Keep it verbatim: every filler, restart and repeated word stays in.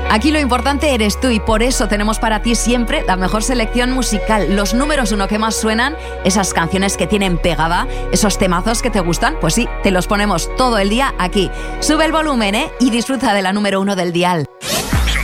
Aquí lo importante eres tú y por eso tenemos para ti siempre la mejor selección musical, los números uno que más suenan, esas canciones que tienen pegada, esos temazos que te gustan, pues sí, te los ponemos todo el día aquí. Sube el volumen, ¿eh? Y disfruta de la número uno del dial.